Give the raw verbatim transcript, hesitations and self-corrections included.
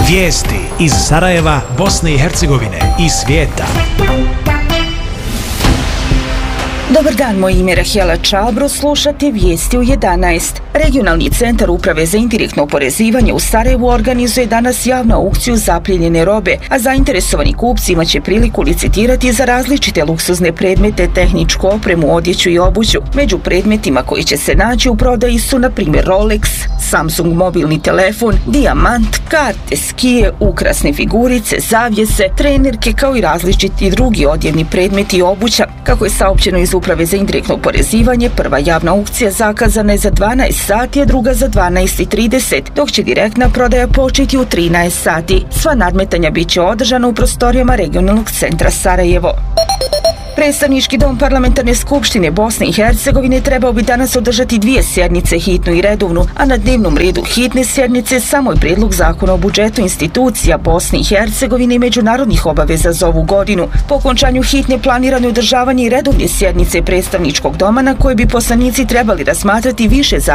Vijesti iz Sarajeva, Bosne i Hercegovine i svijeta. Dobar dan, moje ime je Rahela Čabro, slušate Vijesti u jedanaest. Regionalni centar Uprave za indirektno oporezivanje u Sarajevu organizuje danas javnu aukciju zaplijenjene robe, a zainteresovani kupci imaće priliku licitirati za različite luksuzne predmete, tehničku opremu, odjeću i obuću. Među predmetima koji će se naći u prodaji su, na primjer, Rolex, Samsung mobilni telefon, dijamant, karte, skije, ukrasne figurice, zavjese, trenerke kao i različiti drugi odjevni predmeti i obuća. Kako je saopćeno iz Uprave za indirektno oporezivanje, prva javna aukcija zakazana je za dvanaest sati, a druga za dvanaest i trideset, dok će direktna prodaja početi u trinaest sati. Sva nadmetanja bit će održana u prostorijama Regionalnog centra Sarajevo. Predstavnički dom Parlamentarne skupštine Bosne i Hercegovine trebao bi danas održati dvije sjednice, hitnu i redovnu, a na dnevnom redu hitne sjednice samo je prijedlog zakona o budžetu institucija Bosne i Hercegovine i međunarodnih obaveza za ovu godinu. Po okončanju hitne planirano je održavanje i redovne sjednice predstavničkog doma na koje bi poslanici trebali razmatrati više zakona